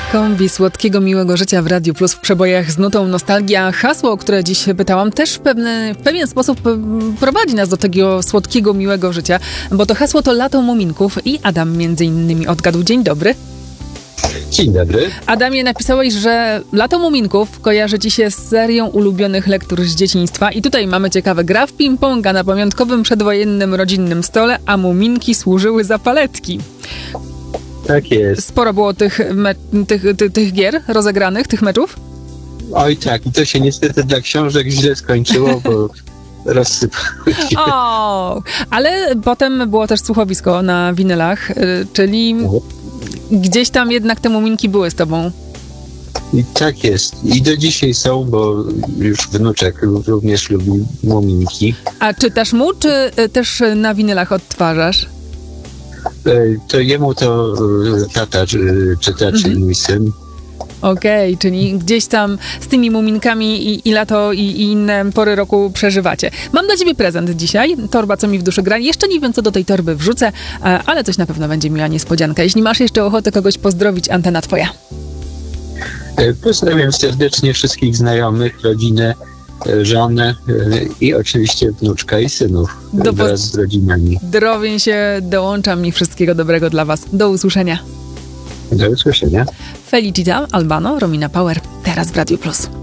Kombi słodkiego, miłego życia w Radiu Plus w przebojach z nutą nostalgia. Hasło, o które dziś pytałam, też w pewien sposób prowadzi nas do tego słodkiego, miłego życia, bo to hasło to lato muminków i Adam między innymi odgadł. Dzień dobry. Dzień dobry. Adamie, napisałeś, że lato muminków kojarzy ci się z serią ulubionych lektur z dzieciństwa i tutaj mamy ciekawe. Gra w ping-ponga na pamiątkowym przedwojennym rodzinnym stole, a muminki służyły za paletki. Tak jest. Sporo było tych gier rozegranych, tych meczów? Oj tak, i to się niestety dla książek źle skończyło, bo rozsypały się. O, ale potem było też słuchowisko na winylach, czyli gdzieś tam jednak te muminki były z tobą. I tak jest. I do dzisiaj są, bo już wnuczek również lubi muminki. A czytasz mu, czy też na winylach odtwarzasz? To jemu to tata czyta, czyli mój syn. Okej, czyli gdzieś tam z tymi muminkami i lato i inne pory roku przeżywacie. Mam dla ciebie prezent dzisiaj. Torba, co mi w duszy gra. Jeszcze nie wiem, co do tej torby wrzucę, ale coś na pewno będzie miła niespodzianka. Jeśli masz jeszcze ochotę kogoś pozdrowić, antena twoja. Pozdrawiam serdecznie wszystkich znajomych, rodzinę, żonę i oczywiście wnuczka i synów wraz z rodzinami. Zdrowień się, dołączam i wszystkiego dobrego dla was. Do usłyszenia. Do usłyszenia. Felicita Albano, Romina Power, teraz w Radiu Plus.